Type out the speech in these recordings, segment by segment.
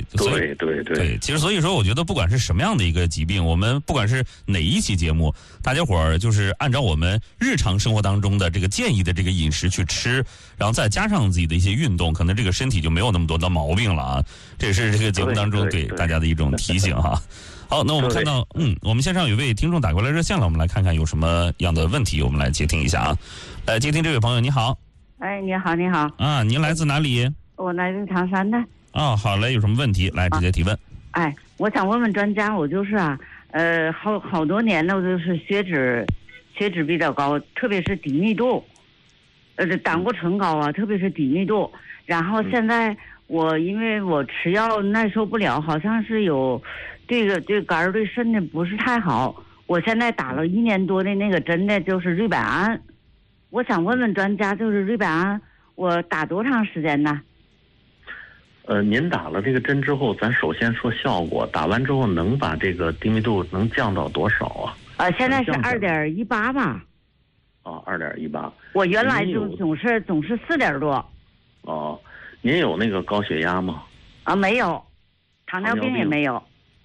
对，其实所以说，我觉得不管是什么样的一个疾病，我们不管是哪一期节目，大家伙儿就是按照我们日常生活当中的这个建议的这个饮食去吃，然后再加上自己的一些运动，可能这个身体就没有那么多的毛病了啊。这也是这个节目当中对大家的一种提醒哈。好，那我们看到，我们线上有位听众打过来热线了，我们来看看有什么样的问题，我们来接听一下啊。来接听这位朋友，你好。 哎，你好，你好。 啊，您来自哪里？ 我来自唐山的。 啊，好嘞，有什么问题来直接提问。 哎，我想问问专家，我就是好多年了，我就是血脂比较高，特别是低密度，胆固醇高啊，特别是低密度。然后现在因为我吃药耐受不了，好像是有对肝儿对肾的不是太好。我现在打了1年多的那个针的，就是瑞百安。我想问问专家，就是瑞百安，我打多长时间呢？ 您打了这个针之后，咱首先说效果，打完之后能把这个低密度能降到多少啊？ 现在是2.18吧。 哦，2.18。 我原来总是4点多。 哦，您有那个高血压吗？ 啊，没有，糖尿病也没有。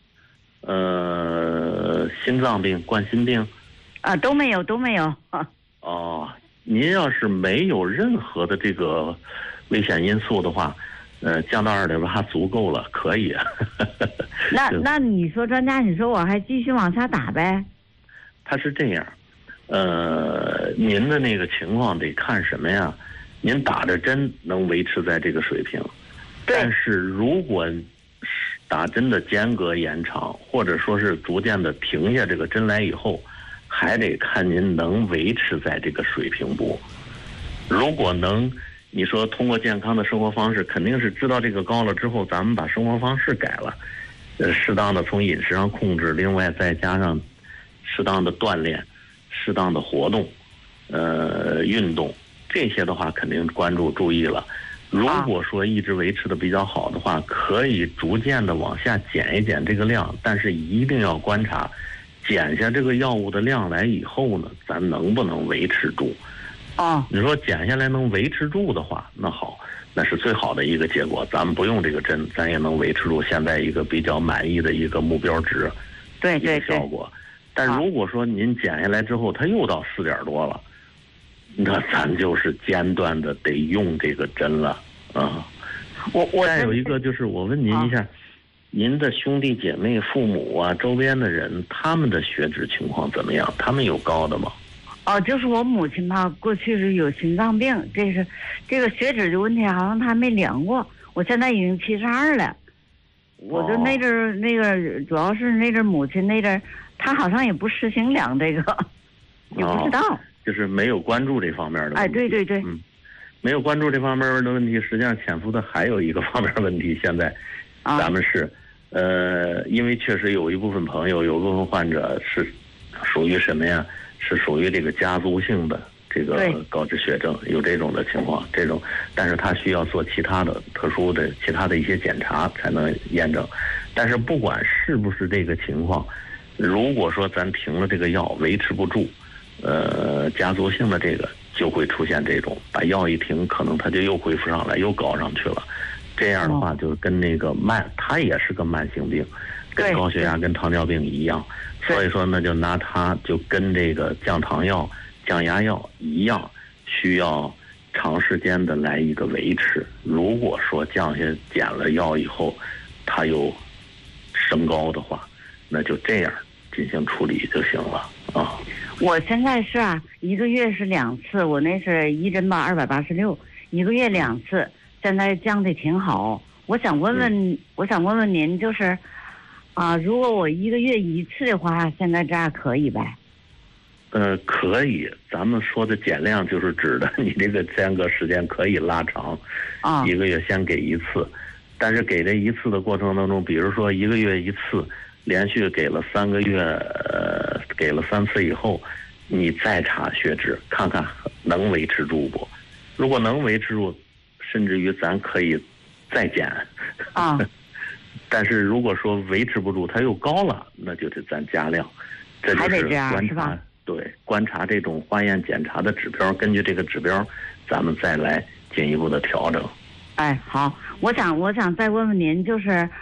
心脏病、冠心病？ 啊，都没有。 哦，您要是没有任何的这个危险因素的话，降到2.8足够了，可以。 那你说专家，你说我还继续往下打呗？ 他是这样，您的那个情况得看什么呀？您打着针能维持在这个水平，但是如果打针的间隔延长，或者说是逐渐的停下这个针来以后，还得看您能维持在这个水平不？如果能，你说通过健康的生活方式，肯定是知道这个高了之后，咱们把生活方式改了，适当的从饮食上控制，另外再加上适当的锻炼、适当的活动、运动，这些的话肯定关注注意了。如果说一直维持的比较好的话，可以逐渐的往下减一减这个量，但是一定要观察，减下这个药物的量来以后呢，咱能不能维持住？你说减下来能维持住的话，那好，那是最好的一个结果。咱们不用这个针，咱也能维持住现在一个比较满意的一个目标值， 对效果。但如果说您减下来之后，它又到4点多了，那咱就是间断的得用这个针了啊。再有一个就是我问您一下，您的兄弟姐妹、父母啊，周边的人，他们的血脂情况怎么样？他们有高的吗？ 就是我母亲吧，过去是有心脏病，这个血脂的问题好像她没量过，我现在已经72了。我就那阵儿那个主要是那阵儿母亲那阵儿，她好像也不实行量这个，也不知道。 就是没有关注这方面的问题。 对。 没有关注这方面的问题，实际上潜伏的还有一个方面问题。现在，咱们是，因为确实有一部分朋友，有部分患者是属于什么呀？是属于这个家族性的这个高脂血症，有这种的情况，但是他需要做其他的特殊的其他的一些检查才能验证。但是不管是不是这个情况，如果说咱停了这个药维持不住，家族性的这个就会出现这种，把药一停，可能它就又恢复上来，又高上去了。这样的话，就跟那个它也是个慢性病，跟高血压、跟糖尿病一样。所以说呢，就拿它就跟这个降糖药、降压药一样，需要长时间的来一个维持。如果说减了药以后，它又升高的话，那就这样进行处理就行了啊。 我现在是1个月是2次，我那是一针吧286，1个月2次，现在降的挺好。我想问问您，就是如果我1个月1次的话，现在这样可以呗？ 可以。咱们说的减量就是指的你这个间隔时间可以拉长，1个月先给1次，但是给这1次的过程当中，比如说1个月1次，连续给了3个月，给了3次以后，你再查血脂，看看能维持住不？如果能维持住，甚至于咱可以再减但是如果说维持不住，它又高了，那就得咱加量。这就是观察，对，观察这种化验检查的指标，根据这个指标，咱们再来进一步的调整。 好，我想再问问您，就是